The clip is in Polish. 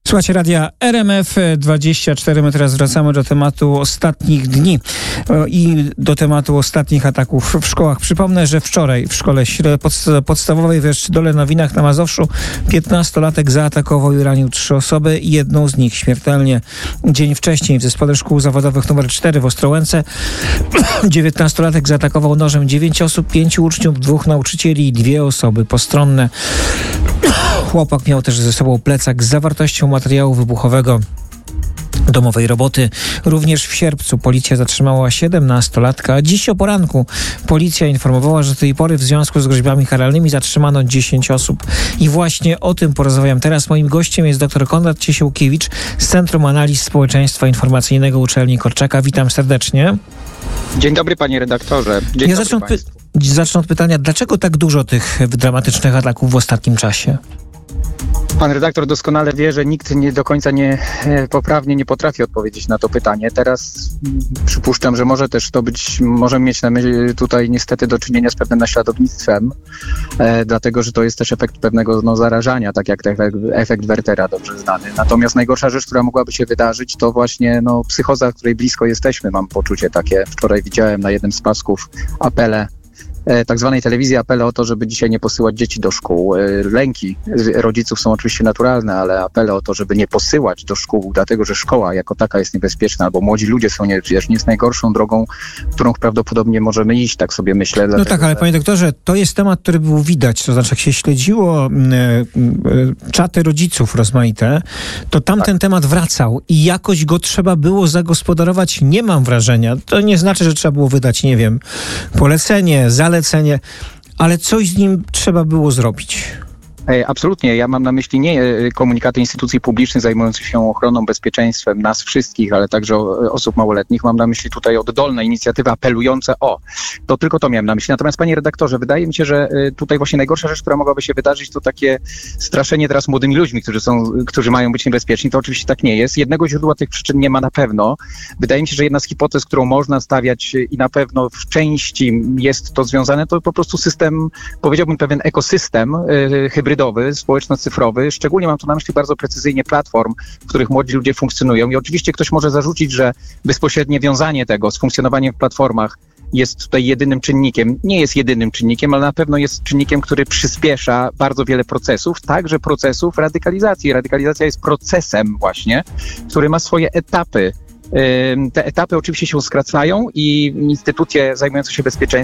Słuchajcie radia RMF24. My teraz wracamy do tematu ostatnich dni i do tematu ostatnich ataków w szkołach. Przypomnę, że wczoraj w szkole podstawowej w Jaszczydole na Winach na Mazowszu 15-latek zaatakował i ranił 3 osoby, jedną z nich śmiertelnie. Dzień wcześniej w Zespole Szkół Zawodowych nr 4 w Ostrołęce 19-latek zaatakował nożem 9 osób, 5 uczniów, 2 nauczycieli i 2 osoby postronne. Chłopak miał też ze sobą plecak z zawartością materiału wybuchowego domowej roboty. Również w sierpcu policja zatrzymała 17-latka. Dziś o poranku policja informowała, że do tej pory w związku z groźbami karalnymi zatrzymano 10 osób. I właśnie o tym porozmawiam teraz. Moim gościem jest dr Konrad Ciesiłkiewicz z Centrum Analiz Społeczeństwa Informacyjnego Uczelni Korczaka. Witam serdecznie. Dzień dobry, panie redaktorze. Dzień dobry państwu. Zacznę od pytania, dlaczego tak dużo tych dramatycznych ataków w ostatnim czasie? Pan redaktor doskonale wie, że nikt do końca poprawnie nie potrafi odpowiedzieć na to pytanie. Teraz przypuszczam, że może też to być, możemy mieć na myśli tutaj niestety do czynienia z pewnym naśladownictwem, dlatego że to jest też efekt pewnego zarażania, tak jak efekt Wertera dobrze znany. Natomiast najgorsza rzecz, która mogłaby się wydarzyć, to właśnie psychoza, której blisko jesteśmy, mam poczucie takie. Wczoraj widziałem na jednym z pasków apele, tak zwanej telewizji apele o to, żeby dzisiaj nie posyłać dzieci do szkół. Lęki rodziców są oczywiście naturalne, ale apele o to, żeby nie posyłać do szkół, dlatego że szkoła jako taka jest niebezpieczna, albo młodzi ludzie są niebezpieczni, jest najgorszą drogą, którą prawdopodobnie możemy iść, tak sobie myślę. No tak, ale panie doktorze, to jest temat, który był widać, to znaczy jak się śledziło czaty rodziców rozmaite, to tamten temat wracał i jakoś go trzeba było zagospodarować, nie mam wrażenia. To nie znaczy, że trzeba było wydać, nie wiem, polecenie, zalecenie, ale coś z nim trzeba było zrobić. Absolutnie. Ja mam na myśli nie komunikaty instytucji publicznych zajmujących się ochroną, bezpieczeństwem nas wszystkich, ale także osób małoletnich. Mam na myśli tutaj oddolne inicjatywy apelujące to tylko to miałem na myśli. Natomiast panie redaktorze, wydaje mi się, że tutaj właśnie najgorsza rzecz, która mogłaby się wydarzyć, to takie straszenie teraz młodymi ludźmi, którzy mają być niebezpieczni. To oczywiście tak nie jest. Jednego źródła tych przyczyn nie ma na pewno. Wydaje mi się, że jedna z hipotez, którą można stawiać i na pewno w części jest to związane, to po prostu system, powiedziałbym pewien ekosystem hybrydowy, społeczno-cyfrowy. Szczególnie mam tu na myśli bardzo precyzyjnie platform, w których młodzi ludzie funkcjonują. I oczywiście ktoś może zarzucić, że bezpośrednie wiązanie tego z funkcjonowaniem w platformach jest tutaj jedynym czynnikiem. Nie jest jedynym czynnikiem, ale na pewno jest czynnikiem, który przyspiesza bardzo wiele procesów, także procesów radykalizacji. Radykalizacja jest procesem właśnie, który ma swoje etapy. Te etapy oczywiście się skracają i instytucje zajmujące się bezpieczeństwem